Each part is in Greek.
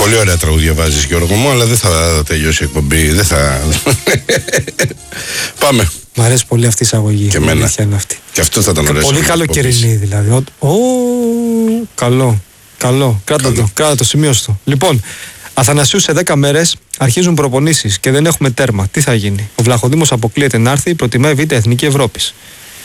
Πολύ ωραία τραγούδια βάζεις, Γιώργο μου, αλλά δεν θα τελειώσει η εκπομπή. Δεν θα. Πάμε. Μ' αρέσει πολύ αυτή η εισαγωγή. Και εμένα. Αυτή. Και αυτό θα ήταν ωραίο. Πολύ καλοκαιρινή δηλαδή. Καλό. Κράτα το, σημείωσε το. Λοιπόν, Αθανασίου, σε 10 μέρες αρχίζουν προπονήσεις και δεν έχουμε τέρμα. Τι θα γίνει? Ο Βλαχοδήμος αποκλείεται να έρθει, προτιμάει Β' Εθνική Ευρώπης.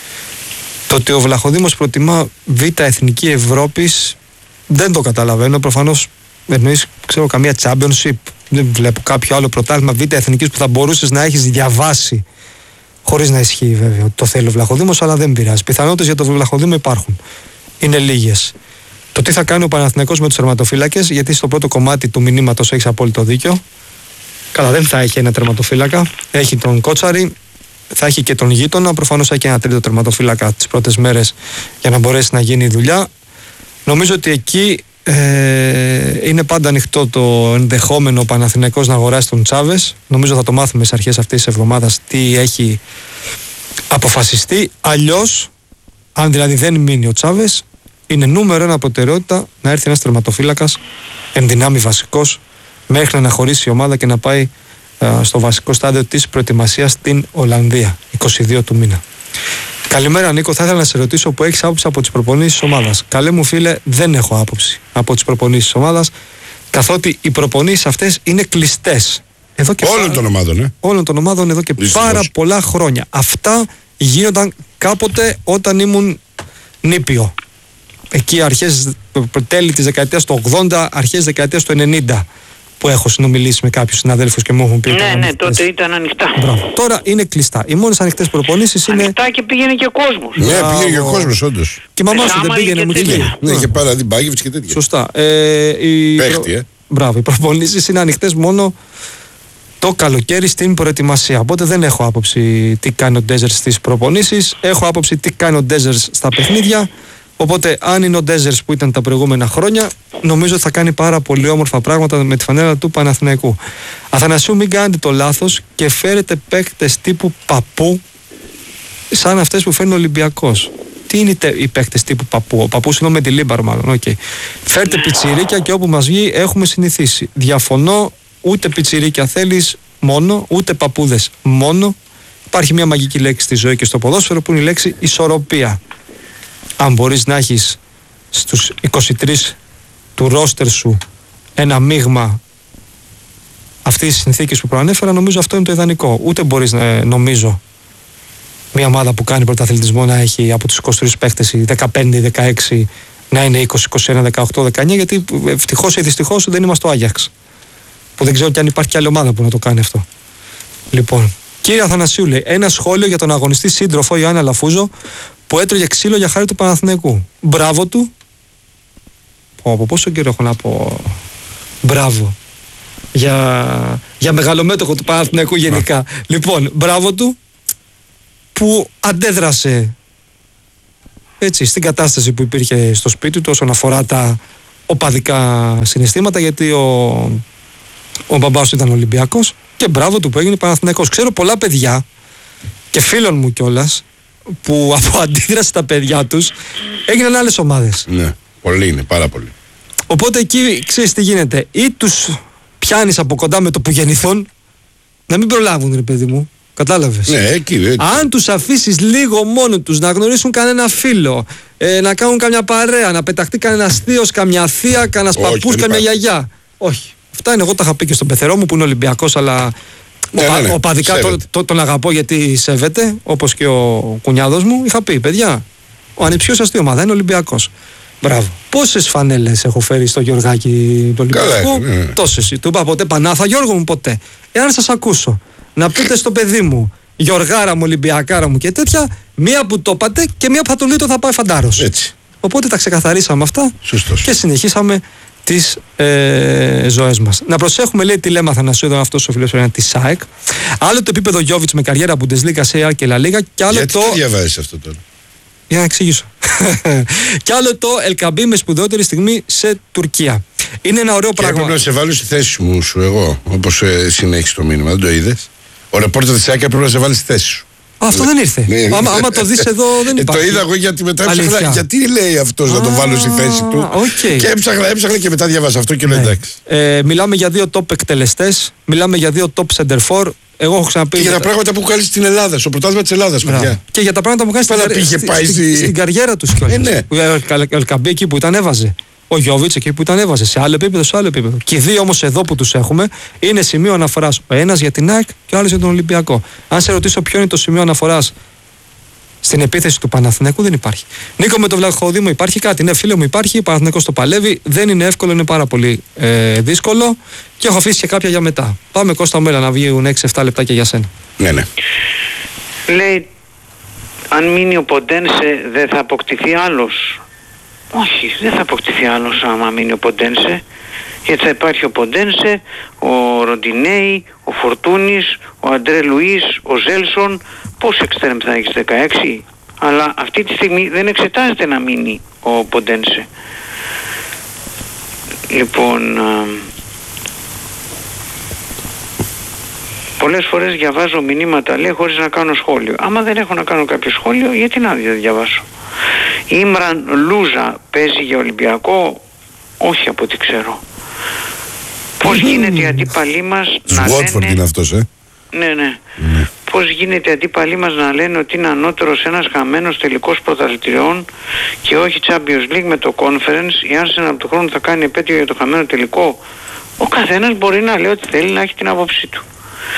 Το ότι ο Βλαχοδήμος προτιμά Β' Εθνική Ευρώπης δεν το καταλαβαίνω. Προφανώς εννοείς, ξέρω, καμία championship. Δεν βλέπω κάποιο άλλο πρωτάθλημα Β' Εθνικής που θα μπορούσες να έχεις διαβάσει. Χωρίς να ισχύει βέβαια ότι το θέλει ο Βλαχοδήμος, αλλά δεν πειράζει. Πιθανότητες για τον Βλαχοδήμο υπάρχουν. Είναι λίγες. Το τι θα κάνει ο Παναθηναϊκός με τους τερματοφύλακες, γιατί στο πρώτο κομμάτι του μηνύματος έχεις απόλυτο δίκιο. Καλά, δεν θα έχει ένα τερματοφύλακα. Έχει τον Κότσαρη, θα έχει και τον γείτονα. Προφανώς θα έχει ένα τρίτο τερματοφύλακα τις πρώτες μέρες για να μπορέσει να γίνει η δουλειά. Νομίζω ότι εκεί είναι πάντα ανοιχτό το ενδεχόμενο ο Παναθηναϊκός να αγοράσει τον Τσάβες. Νομίζω θα το μάθουμε στις αρχές αυτής της εβδομάδας τι έχει αποφασιστεί. Αλλιώς, αν δηλαδή δεν μείνει ο Τσάβες, είναι νούμερο ένα προτεραιότητα να έρθει ένας τερματοφύλακας εν δυνάμει βασικός μέχρι να αναχωρήσει η ομάδα και να πάει στο βασικό στάδιο της προετοιμασίας στην Ολλανδία, 22 του μήνα. Καλημέρα Νίκο, θα ήθελα να σε ρωτήσω που έχεις άποψη από τις προπονήσεις της ομάδας. Καλέ μου φίλε, δεν έχω άποψη από τις προπονήσεις της ομάδας, καθότι οι προπονήσεις αυτές είναι κλειστές. Όλων των ομάδων, Όλων των ομάδων εδώ και πάρα πολλά χρόνια. Αυτά γίνονταν κάποτε όταν ήμουν νήπιο. Εκεί τέλη της δεκαετίας του 80, αρχές της δεκαετίας του 90. Που έχω συνομιλήσει με κάποιους συναδέλφους και μου έχουν πει. Ναι, τότε ήταν ανοιχτά. Μπράβο. Τώρα είναι κλειστά. Οι μόνες ανοιχτές προπονήσεις είναι. Ανοιχτά και πήγαινε και ο κόσμος. Ναι, πήγαινε και ο κόσμος, όντως. Και η μαμά σου δεν πήγαινε μου και ναι, είχε πάρα Μπάγεβιτς και τέτοια. Σωστά. Παίχτη, Μπράβο. Οι προπονήσεις είναι ανοιχτές μόνο το καλοκαίρι στην προετοιμασία. Οπότε δεν έχω άποψη τι κάνει ο Ντέζερς στις προπονήσεις. Έχω άποψη τι κάνει ο Ντέζερς στα παιχνίδια. Οπότε, αν είναι ο Ντέζερς που ήταν τα προηγούμενα χρόνια, νομίζω ότι θα κάνει πάρα πολύ όμορφα πράγματα με τη φανέλα του Παναθηναϊκού. Αθανασίου, μην κάνετε το λάθος και φέρετε παίκτες τύπου Παππού, σαν αυτές που φέρνει ο Ολυμπιακός. Τι είναι οι παίκτες τύπου Παππού? Ο Παππούς είναι ο Μεντιλίμπαρ, μάλλον. Okay. Φέρτε πιτσιρίκια και όπου μας βγει έχουμε συνηθίσει. Διαφωνώ, ούτε πιτσιρίκια θέλεις μόνο, ούτε παππούδες μόνο. Υπάρχει μια μαγική λέξη στη ζωή και στο ποδόσφαιρο που είναι η λέξη ισορροπία. Αν μπορείς να έχεις στους 23 του ρόστερ σου ένα μείγμα αυτής της συνθήκης που προανέφερα, νομίζω αυτό είναι το ιδανικό. Ούτε μπορείς νομίζω μια ομάδα που κάνει πρωταθλητισμό να έχει από τους 23 παίχτες 15, 16 να είναι 20, 21, 18, 19, γιατί ευτυχώς ή δυστυχώς δεν είμαστε ο Άγιαξ, που δεν ξέρω κι αν υπάρχει κι άλλη ομάδα που να το κάνει αυτό. Λοιπόν, κύριε Αθανασίου, λέει, ένα σχόλιο για τον αγωνιστή σύντροφο Ιωάννη Αλαφούζο που έτρωγε ξύλο για χάρη του Παναθηναϊκού. Μπράβο του. Από πόσο καιρό έχω να πω μπράβο για μεγαλομέτωχο του Παναθηναϊκού γενικά. Λοιπόν, μπράβο του που αντέδρασε έτσι στην κατάσταση που υπήρχε στο σπίτι του όσον αφορά τα οπαδικά συναισθήματα, γιατί ο μπαμπάς του ήταν Ολυμπιακός, και μπράβο του που έγινε Παναθηναϊκός. Ξέρω πολλά παιδιά και φίλων μου κιόλας που από αντίδραση τα παιδιά τους έγιναν άλλες ομάδες. Ναι, πολύ είναι, πάρα πολύ. Οπότε εκεί ξέρεις τι γίνεται. Ή τους πιάνεις από κοντά με το που γεννηθούν, να μην προλάβουν, ρε παιδί μου. Κατάλαβες. Ναι, εκεί. Αν τους αφήσεις λίγο μόνο τους να γνωρίσουν κανένα φίλο, να κάνουν καμιά παρέα, να πεταχτεί κανένα θείος, καμιά θεία, κανένα παππούς, καμιά γιαγιά. Όχι. Αυτά είναι, εγώ τα είχα πει και στον πεθερό μου που είναι Ολυμπιακός, αλλά οπαδικά τον αγαπώ γιατί σέβεται, όπως και ο κουνιάδος μου. Είχα πει, παιδιά, ο ανιψιός σας τι ομάδα είναι? Ολυμπιακός. Μπράβο. Πόσες φανέλες έχω φέρει στο Γιωργάκι του Ολυμπιακού? Ναι. Τόσες. Του είπα ποτέ Πανάθα Γιώργο μου? Ποτέ. Εάν σας ακούσω να πείτε στο παιδί μου Γιωργάρα μου, Ολυμπιακάρα μου και τέτοια, μία που το είπατε και μία που θα τον δείτε θα πάει φαντάρος. Έτσι. Οπότε τα ξεκαθαρίσαμε αυτά. Σωστός. Και συνεχίσαμε τις ζωές μας. Να προσέχουμε, λέει, τι λέμε Αθανασίου, εδώ αυτός ο φίλος είναι της ΣΑΕΚ. Άλλο το επίπεδο Γιόβιτς με καριέρα Bundesliga, ΣΕΑ και Λα Λίγα, και άλλο γιατί το. Γιατί διαβάζεις αυτό τώρα? Για να εξηγήσω. Κι άλλο το Ελκαμπή με σπουδαιότερη στιγμή σε Τουρκία. Είναι ένα ωραίο πράγμα. Πρέπει να σε βάλω στη θέση μου, εγώ, όπως συνέχισε το μήνυμα, δεν το είδες? Ο ρεπόρτερ της ΣΑΕΚ πρέπει να σε βάλει στη θέση σου. Αυτό δεν ήρθε. Ναι. Άμα το δεις εδώ δεν υπάρχει. Το είδα εγώ γιατί μετά έψαχνα. Αλήθεια. Γιατί λέει αυτός να τον βάλω στη θέση του. Okay. Και έψαχνα και μετά διαβάσα αυτό και λέω εντάξει. Μιλάμε για 2 top εκτελεστές, μιλάμε για 2 top center for. Εγώ έχω ξαναπεί. Και για τα πράγματα που κάνει στην Ελλάδα, στο πρωτάθλημα της Ελλάδας, παιδιά. Και για τα πράγματα που κάνει στην καριέρα του κιόλας. Ναι. Ο Ελκαμπή εκεί που ήταν έβαζε. Ο Γιώβιτς εκεί που ήταν έβαζε. Σε άλλο επίπεδο, σε άλλο επίπεδο. Και οι δύο όμως εδώ που τους έχουμε είναι σημείο αναφοράς. Ο ένας για την ΑΕΚ και ο άλλος για τον Ολυμπιακό. Αν σε ρωτήσω ποιο είναι το σημείο αναφοράς στην επίθεση του Παναθηναϊκού, δεν υπάρχει. Νίκο, με το Βλαχοδήμο υπάρχει κάτι. Ναι, φίλε μου, υπάρχει. Ο Παναθηναϊκός το παλεύει. Δεν είναι εύκολο, είναι πάρα πολύ δύσκολο. Και έχω αφήσει και κάποια για μετά. Πάμε, Κώστα μου, έλα να βγουν 6-7 λεπτάκια για σένα. Ναι. Λέει, αν μείνει ο Ποντένσε δεν θα αποκτηθεί άλλος. Όχι, δεν θα αποκτηθεί άλλος άμα μείνει ο Ποντένσε. Γιατί θα υπάρχει ο Ποντένσε, ο Ροντινέη, ο Φορτούνης, ο Αντρέ Λουίς, ο Ζέλσον. Πόσοι εξτρέμ θα έχεις, 16? Αλλά αυτή τη στιγμή δεν εξετάζεται να μείνει ο Ποντένσε. Λοιπόν, πολλές φορές διαβάζω μηνύματα, λέει, χωρίς να κάνω σχόλιο. Άμα δεν έχω να κάνω κάποιο σχόλιο, γιατί να διαβάσω? Ήμραν Λούζα παίζει για Ολυμπιακό? Όχι, από ό,τι ξέρω. Πώς γίνεται οι αντίπαλοι μας να λένε... είναι αυτός, Ναι. Πώς γίνεται οι αντίπαλοι μας να λένε ότι είναι ανώτερος ένας χαμένος τελικός πρωταθλητριών και όχι Champions League με το Conference? Η Arsenal από του χρόνου θα κάνει επέτειο για το χαμένο τελικό. Ο καθένας μπορεί να λέει ότι θέλει, να έχει την άποψή του.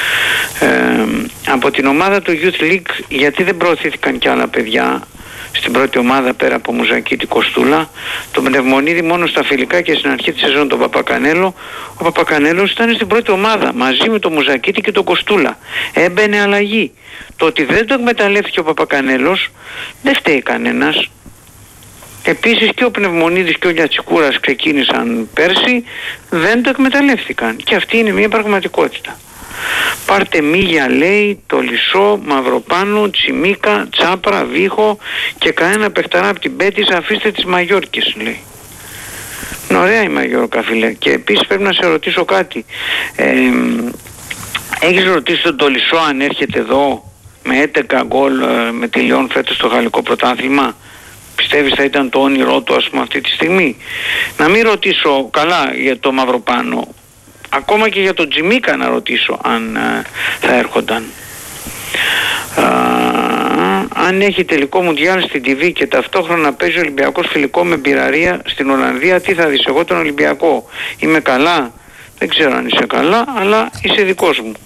Από την ομάδα του Youth League, γιατί δεν προωθήθηκαν κι άλλα παιδιά στην πρώτη ομάδα πέρα από Μουζακίτη, Κοστούλα? Το Πνευμονίδη μόνο στα φιλικά και στην αρχή της σεζόν τον Παπακανέλο. Ο Παπακανέλος ήταν στην πρώτη ομάδα μαζί με τον Μουζακίτη και τον Κοστούλα. Έμπαινε αλλαγή. Το ότι δεν το εκμεταλλεύτηκε ο Παπακανέλος δεν φταίει κανένας. Επίσης και ο Πνευμονίδης και ο Λιατσικούρας ξεκίνησαν πέρσι, δεν το εκμεταλλεύτηκαν. Και αυτή είναι μια πραγματικότητα. Πάρτε Μίλια, λέει, το Λισό, Μαυροπάνου, Τσιμίκα, Τσάπρα, Βίχο και κανένα παιχταρά από την Πέτης, αφήστε τις Μαγιόρκες, λέει. Είναι ωραία η Μαγιόρκα, φίλε. Και επίσης πρέπει να σε ρωτήσω κάτι. Έχεις ρωτήσει τον Τολισό αν έρχεται εδώ με 11 γκολ με τη Λιόν φέτος στο γαλλικό πρωτάθλημα? Πιστεύεις θα ήταν το όνειρό του, ας πούμε, αυτή τη στιγμή? Να μην ρωτήσω καλά για το Μαυροπάνο, ακόμα και για τον Τζιμίκα να ρωτήσω αν θα έρχονταν. Αν έχει τελικό Μουντιάλ στην TV και ταυτόχρονα παίζει ο Ολυμπιακός φιλικό με Μπειραρία στην Ολλανδία, τι θα δεις? Εγώ τον Ολυμπιακό. Είμαι καλά? Δεν ξέρω αν είσαι καλά, αλλά είσαι δικός μου.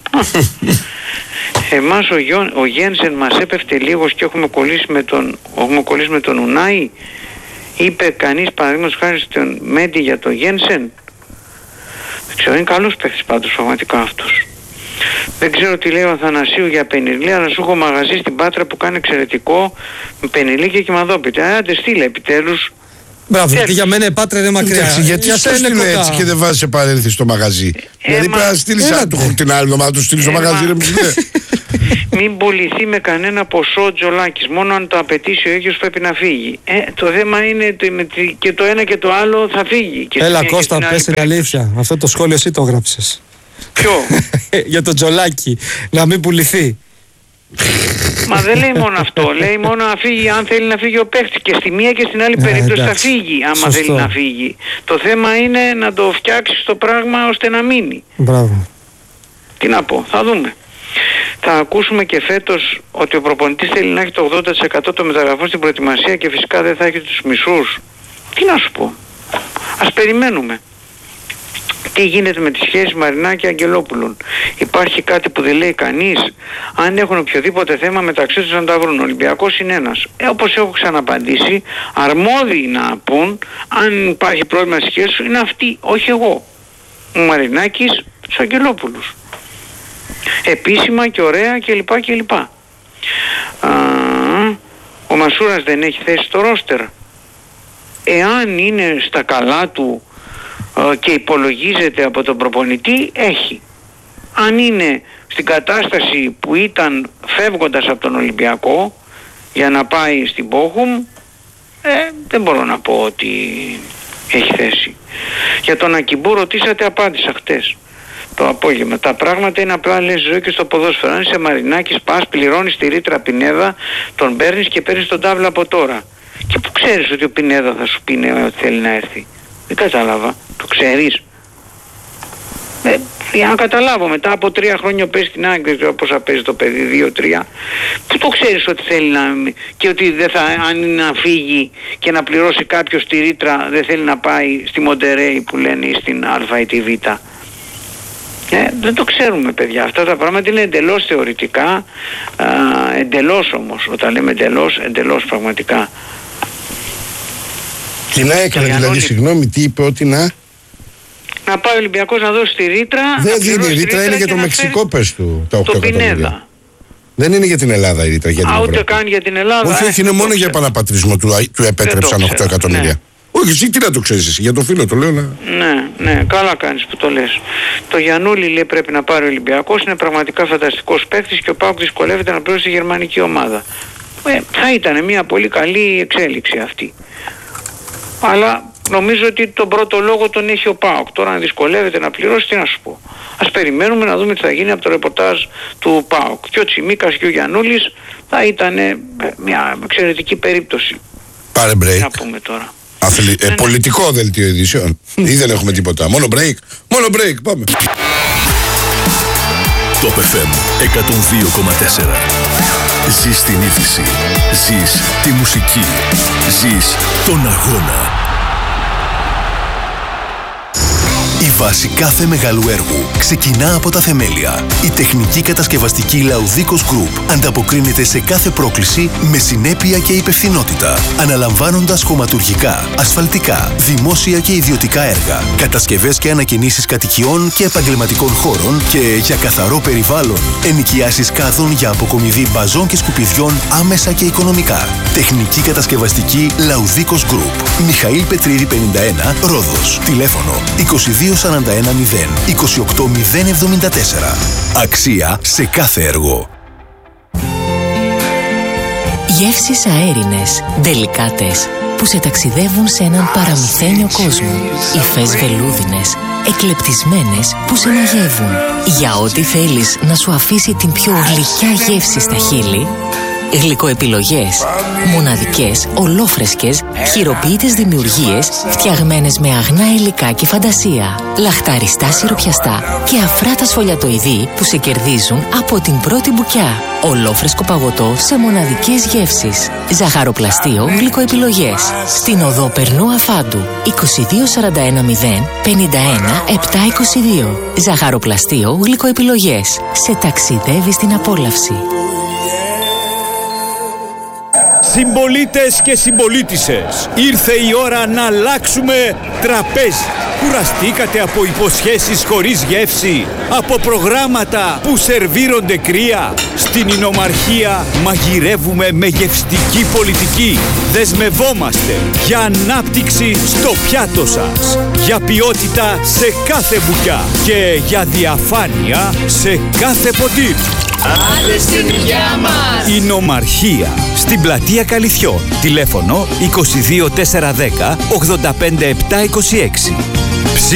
Εμάς ο Γένσεν μας έπεφτε λίγος και έχουμε κολλήσει με τον Ουνάη. Είπε κανείς παραδείγματος χάρη στον Μέντι για τον Γένσεν? Δεν ξέρω, είναι καλός παίκτης πάντως πραγματικά αυτός. Δεν ξέρω τι λέει ο Αθανασίου για Πενιλή, αλλά σου έχω μαγαζί στην Πάτρα που κάνει εξαιρετικό με Πενιλή και Κιμαδόπιτα. Άντε στείλε επιτέλους. Μπράβο, γιατί για μένα η Πάτρα είναι μακριά. Γιατί σου στείλε έτσι και δεν βάζεις επανέλθει στο μαγαζί? Δηλαδή πρέπει να στείλεις την άλλη εβδομάδα, του στείλεις στο μαγαζί, ρε μισθέ. Μην πουληθεί με κανένα ποσό ο Τζολάκης, μόνο αν το απαιτήσει ο ίδιος πρέπει να φύγει. Το θέμα είναι και το ένα και το άλλο θα φύγει. Έλα Κώστα, πες την αλήθεια. Αυτό το σχόλιο εσύ το έγραψες. Ποιο? Για τον Τζολάκη, να μην πουληθεί. Μα δεν λέει μόνο αυτό, λέει μόνο να φύγει αν θέλει να φύγει ο παίκτης, και στη μία και στην άλλη περίπτωση θα φύγει άμα θέλει να φύγει. Το θέμα είναι να το φτιάξεις το πράγμα ώστε να μείνει. Μπράβο. Τι να πω, θα δούμε. Θα ακούσουμε και φέτος ότι ο προπονητής θέλει να έχει το 80% των μεταγραφών στην προετοιμασία και φυσικά δεν θα έχει τους μισούς. Τι να σου πω, ας περιμένουμε. Τι γίνεται με τις σχέσεις Μαρινάκη Αγγελόπουλων? Υπάρχει κάτι που δεν λέει κανείς? Αν έχουν οποιοδήποτε θέμα μεταξύ τους να τα βρουν. Ο Ολυμπιακός είναι ένας. Όπως έχω ξαναπαντήσει, αρμόδιοι να πούν αν υπάρχει πρόβλημα στις σχέσεις σου είναι αυτοί, όχι εγώ. Ο Μαρινάκης τους Αγγελόπουλους. Επίσημα και ωραία κλπ. Ο Μασούρας δεν έχει θέση στο ρόστερ. Εάν είναι στα καλά του και υπολογίζεται από τον προπονητή, έχει. Αν είναι στην κατάσταση που ήταν φεύγοντας από τον Ολυμπιακό για να πάει στην Μπόχουμ, δεν μπορώ να πω ότι έχει θέση. Για τον Ακιμπού ρωτήσατε, απάντησα χτες. το απόγευμα. Τα πράγματα είναι απλά, λες, ζωή και στο ποδόσφαιρο. Αν είσαι Μαρινάκης, πας, πληρώνεις τη ρήτρα Πινέδα, τον παίρνεις και παίρνεις τον τάβλα από τώρα. Και που ξέρεις ότι ο Πινέδα θα σου πει ναι, ότι θέλει να έρθει? Δεν κατάλαβα. Το ξέρεις? Για να καταλάβω, μετά από 3 χρόνια παίζει στην ΑΕΚ, δεν ξέρω πόσα παίζει το παιδί, 2-3. Πού το ξέρεις ότι θέλει να... και ότι δεν θα, αν είναι να φύγει και να πληρώσει κάποιος τη ρήτρα, δεν θέλει να πάει στη Μοντερέι που λένε ή στην Α ή τη Β? Δεν το ξέρουμε, παιδιά. Αυτά τα πράγματα είναι εντελώς θεωρητικά, εντελώς όμως. Όταν λέμε εντελώς πραγματικά. Τι να έκανε δηλαδή, συγγνώμη, τι είπε? Ότι να πάει ο Ολυμπιακός να δώσει τη ρήτρα. Δεν δίνει η ρήτρα, είναι για το Μεξικό, πες του, τα 8 εκατομμύρια. Δεν είναι για την Ελλάδα η ρήτρα, για την ούτε καν για την Ελλάδα. Όχι, είναι μόνο για επαναπατρισμό, του επέτρεψαν 8 εκατομμύρια. Ναι. Όχι, εσύ τι να το ξέρεις εσύ, για το φίλο το λέω. Ναι, καλά κάνεις που το λες. Το Γιαννούλη, λέει, πρέπει να πάρει ο Ολυμπιακός, είναι πραγματικά φανταστικός παίκτης και ο ΠΑΟΚ δυσκολεύεται να πληρώσει τη γερμανική ομάδα. Θα ήταν μια πολύ καλή εξέλιξη αυτή. Αλλά νομίζω ότι τον πρώτο λόγο τον έχει ο ΠΑΟΚ. Τώρα αν δυσκολεύεται να πληρώσει, τι να σου πω. Ας περιμένουμε να δούμε τι θα γίνει από το ρεπορτάζ του ΠΑΟΚ. Και ο Τσιμίκας και ο Γιαννούλης θα ήταν μια εξαιρετική περίπτωση. Πάρε break. Να πούμε τώρα. Πολιτικό δελτίο ειδήσεων. Ή δεν έχουμε τίποτα. Μόνο break. Μόνο break. Πάμε. Top FM 102,4. Ζεις την είδηση. Ζεις τη μουσική. Ζεις τον αγώνα. Η βάση κάθε μεγάλου έργου ξεκινά από τα θεμέλια. Η τεχνική κατασκευαστική Λαουδίκος Group ανταποκρίνεται σε κάθε πρόκληση με συνέπεια και υπευθυνότητα, αναλαμβάνοντας χωματουργικά, ασφαλτικά, δημόσια και ιδιωτικά έργα, κατασκευές και ανακαινήσεις κατοικιών και επαγγελματικών χώρων και για καθαρό περιβάλλον, ενοικιάσεις κάδων για αποκομιδή μπαζών και σκουπιδιών άμεσα και οικονομικά. Τεχνική κατασκευαστική Λαουδίκος Group. Μιχαήλ Πετρίδη 51, Ρόδος. Τηλέφωνο 2241-028-074. Αξία σε κάθε έργο. Γεύσεις αέρινες, ντελικάτες, που σε ταξιδεύουν σε έναν παραμυθένιο κόσμο. Υφές βελούδινες, εκλεπτισμένες, που σε μαγεύουν. Για ό,τι θέλεις να σου αφήσει την πιο γλυκιά γεύση στα χείλη, γλυκοεπιλογές. Μοναδικές, ολόφρεσκες, χειροποίητες δημιουργίες, φτιαγμένες με αγνά υλικά και φαντασία. Λαχταριστά σιροπιαστά και αφράτα σφολιατοειδή που σε κερδίζουν από την πρώτη μπουκιά. Ολόφρεσκο παγωτό σε μοναδικές γεύσεις. Ζαχαροπλαστείο γλυκοεπιλογές. Στην οδό Περνού Αφάντου 2241 051 722. Ζαχαροπλαστείο γλυκοεπιλογές. Σε ταξιδεύει στην απόλαυση. Συμπολίτες και συμπολίτισσες, ήρθε η ώρα να αλλάξουμε τραπέζι. Κουραστήκατε από υποσχέσεις χωρίς γεύση, από προγράμματα που σερβίρονται κρύα? Στην Ινομαρχία μαγειρεύουμε με γευστική πολιτική. Δεσμευόμαστε για ανάπτυξη στο πιάτο σας, για ποιότητα σε κάθε μπουκιά και για διαφάνεια σε κάθε ποτήρι. Άντε στην υγειά μας! Ινομαρχία, στην πλατεία Καλυθιών. Τηλέφωνο 22 410 85 726.